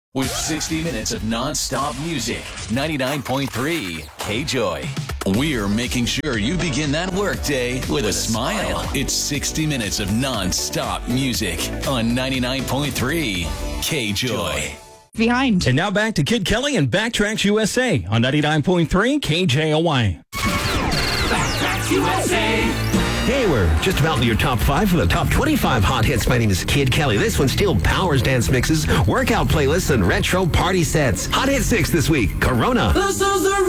With 60 minutes of non-stop music, 99.3 K-Joy. We're making sure you begin that workday with a smile. It's 60 minutes of non-stop music on 99.3 K-Joy. Behind. And now back to Kid Kelly and Backtracks USA on 99.3 KJOY. Backtracks USA. Hey, we're just about in your top 5 for the top 25 hot hits. My name is Kid Kelly. This one still powers dance mixes, workout playlists, and retro party sets. Hot hit 6 this week, Corona. This is the